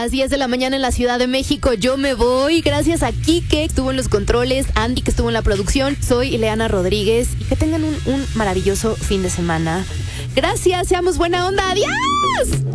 Las 10 de la mañana en la Ciudad de México. Yo me voy. Gracias a Kike, que estuvo en los controles, Andy, que estuvo en la producción. Soy Ileana Rodríguez. Y que tengan un maravilloso fin de semana. Gracias, seamos buena onda. ¡Adiós!